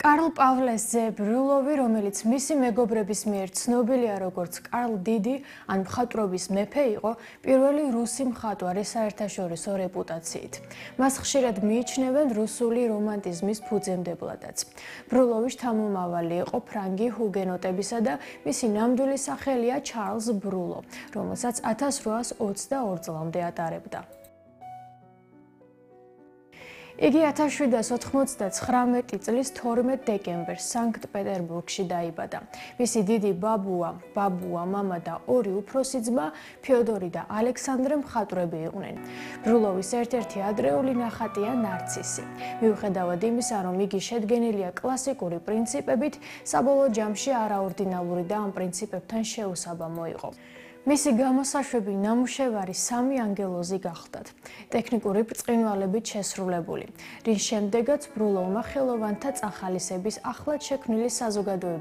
კარლ პავლეს ძე ბრიულოვი, რომელიც მისი მეგობრების მიერ ცნობილია როგორც კარლ დიდი ან მხატვრობის მეფე იყო, პირველი რუსი მხატვარი საერთაშორისო რეპუტაციით. მას ხშირად მიიჩნევენ რუსული რომანტიზმის ფუძემდებლადაც. ბრიულოვი შთამომავალი იყო ფრანგი ჰუგენოტებისა და მისი ნამდვილი სახელია ჩარლზ ბრიულო, რომელსაც 1822 წლამდე ატარებდა. იგი 1799 წლის 12 დეკემბერს სანქტ-პეტერბურგში დაიბადა. მისი დიდი ბაბუა, მამა და ორი უფროსი ძმა, ფიოდორი და ალექსანდრე მხატვრები იყვნენ. ბრიულოვის ერთ-ერთი ადრეული ნახატია ნარცისი. მიუხედავად იმისა, რომ იგი შედგენილია კლასიკური პრინციპებით, საბოლოო ჯამში არაორდინალური და ამ პრინციპებთან შეუსაბამო იყო. მისი გამოსაშვები ნამუშევარი სამი ანგელოზი გახდათ, ტექნიკური ბრწყინვალებით შესრულებული, რის შემდეგაც ბრიულოვმა ხელოვანთა წახალისების ახლად შექმნილი საზოგადოების